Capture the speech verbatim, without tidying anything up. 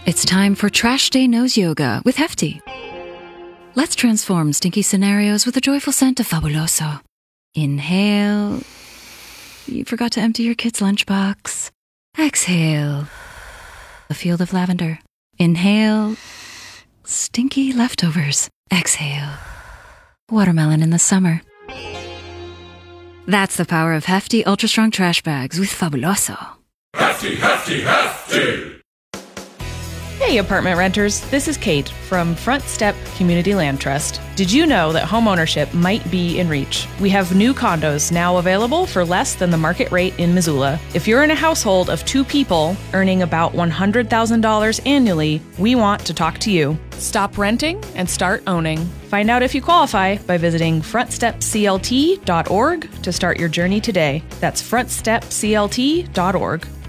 It's time for Trash Day Nose Yoga with Hefty. Let's transform stinky scenarios with a joyful scent of Fabuloso. Inhale. You forgot to empty your kid's lunchbox. Exhale. A field of lavender. Inhale. Stinky leftovers. Exhale. Watermelon in the summer. That's the power of Hefty Ultra Strong Trash Bags with Fabuloso. Hefty, hefty, hefty! Hey apartment renters, this is Kate from Front Step Community Land Trust. Did you know that homeownership might be in reach? We have new condos now available for less than the market rate in Missoula. If you're in a household of two people earning about one hundred thousand dollars annually, we want to talk to you. Stop renting and start owning. Find out if you qualify by visiting front step c l t dot org to start your journey today. That's front step c l t dot org.